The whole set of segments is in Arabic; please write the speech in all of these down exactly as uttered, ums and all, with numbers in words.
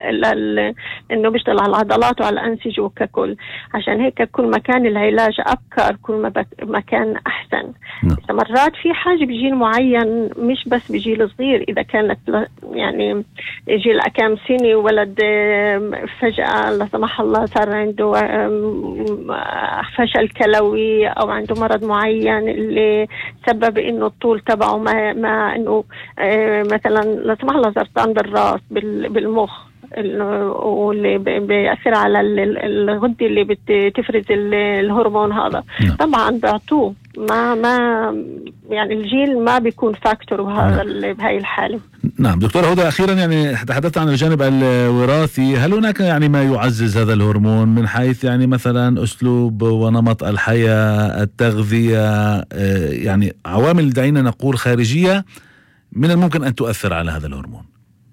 إنه بيشتغل على العضلات وعلى الأنسجة ككل. عشان هيك كل ما كان العلاج أبكر كل ما, ما كان أحسن. مرات في حاجة بجيل معين مش بس بجيل صغير، إذا كانت يعني جيل كام سنة ولد فجأة لا سمح الله صار عنده فشل كلوي أو عنده مرض معين اللي سبب إنه الطول تبعه ما, ما إنه مثلا لا سمح الله سرطان بالرأس بالمخ واللي بيأثر على الغدة اللي بتفرز الهرمون هذا. نعم. طبعا بيعطوه ما ما يعني الجيل ما بيكون فاكتور بهذا نعم. بهاي الحالة. نعم دكتور هدى، أخيرا يعني تحدثت عن الجانب الوراثي، هل هناك يعني ما يعزز هذا الهرمون من حيث يعني مثلا أسلوب ونمط الحياة، التغذية، يعني عوامل دعينا نقول خارجية من الممكن أن تؤثر على هذا الهرمون؟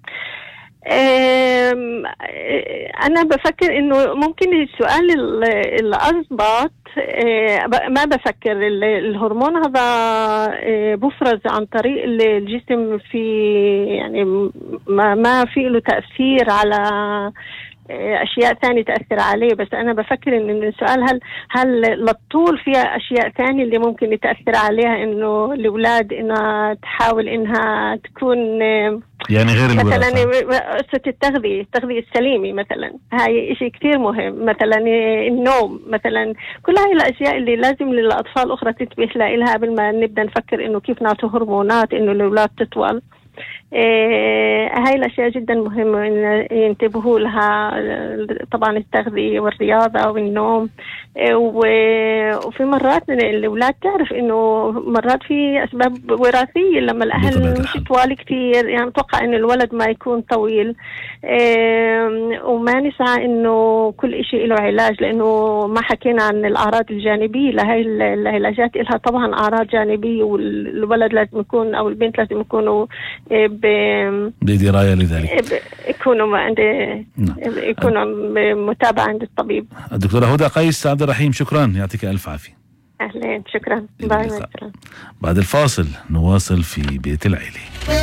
أنا بفكر إنه ممكن السؤال الأضبط ما بفكر الهرمون هذا بفرز عن طريق الجسم في يعني ما ما في له تأثير على أشياء ثانية تأثر عليه. بس أنا بفكر إن السؤال هل هل للطول فيها أشياء ثانية اللي ممكن تأثر عليها إنه الأولاد إنها تحاول إنها تكون يعني غير مثلا قصة التغذية التغذية السليمة مثلا، هاي إشي كتير مهم. مثلا النوم مثلا، كل هاي الأشياء اللي لازم للأطفال الأخرى تنتبه لها قبل ما نبدأ نفكر إنه كيف نعطي هرمونات إنه الأولاد تطول. إيه هاي الأشياء جدا مهمة إن ينتبهوا لها، طبعا التغذية والرياضة والنوم. إيه وفي مرات الأولاد تعرف إنه مرات في أسباب وراثية لما الأهل مش طوال كتير، يعني أتوقع إن الولد ما يكون طويل. إيه وما نسعى إنه كل إشي له علاج، لأنه ما حكينا عن الأعراض الجانبية لهي العلاجات، إلها طبعا أعراض جانبية، والولد لازم يكون أو البنت لازم يكونوا بدراية لذلك، يكونوا عند يكونوا متابعة عند الطبيب. الدكتورة هدى قيس عبد الرحيم، شكرا، يعطيك ألف عافية. أهلا، شكرا. باي. بعد الفاصل نواصل في بيت العيلة.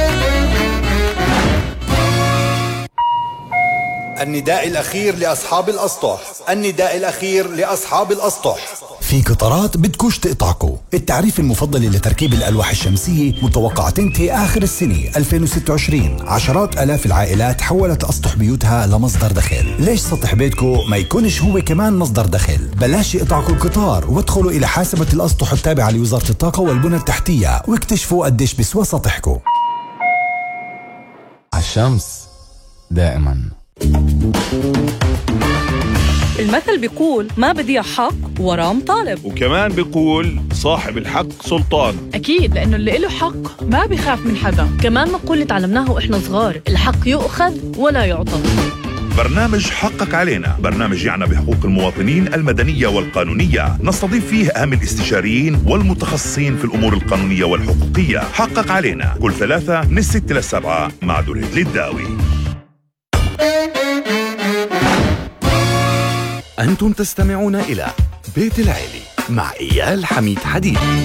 النداء الأخير لأصحاب الأسطح، النداء الأخير لأصحاب الأسطح. في قطارات بدكوش تقطعكو. التعريف المفضل لتركيب الألواح الشمسية متوقع تنتهي آخر السنة ألفين وستة وعشرين. عشرات ألاف العائلات حولت أسطح بيوتها لمصدر دخل. ليش سطح بيتكو ما يكونش هو كمان مصدر دخل؟ بلاش يقطعكو القطار وادخلوا إلى حاسبة الأسطح التابعة لوزارة الطاقة والبنى التحتية واكتشفوا قديش بسوى سطحكو. الشمس دائما. المثل بيقول ما بدي حق ورام طالب، وكمان بيقول صاحب الحق سلطان. أكيد، لأنه اللي له حق ما بيخاف من حدا. كمان مقولة تعلمناها وإحنا صغار، الحق يؤخذ ولا يعطى. برنامج حقك علينا، برنامج يعنى بحقوق المواطنين المدنية والقانونية، نستضيف فيه أهم الاستشاريين والمتخصصين في الأمور القانونية والحقوقية. حقك علينا كل ثلاثة من الستة للسبعة مع دريد للداوي. أنتم تستمعون إلى بيت العيلة مع إيال حميد حديد.